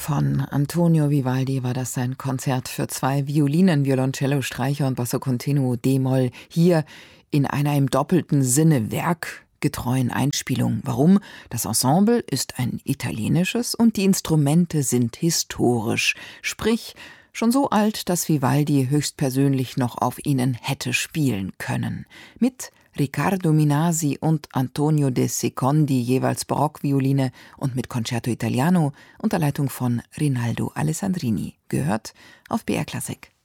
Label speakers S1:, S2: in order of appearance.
S1: Von Antonio Vivaldi war das sein Konzert für 2 Violinen, Violoncello, Streicher und Basso Continuo d-Moll, hier in einer im doppelten Sinne werkgetreuen Einspielung. Warum? Das Ensemble ist ein italienisches und die Instrumente sind historisch, sprich schon so alt, dass Vivaldi höchstpersönlich noch auf ihnen hätte spielen können. Mit Riccardo Minasi und Antonio De Secondi, jeweils Barockvioline, und mit Concerto Italiano unter Leitung von Rinaldo Alessandrini. Gehört auf BR Klassik.